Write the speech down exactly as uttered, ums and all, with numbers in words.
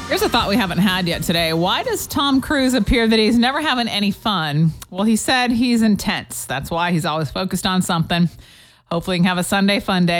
Here's a thought we haven't had yet today. Why does Tom Cruise appear that he's never having any fun? Well, he said he's intense. That's why he's always focused on something. Hopefully he can have a Sunday fun day.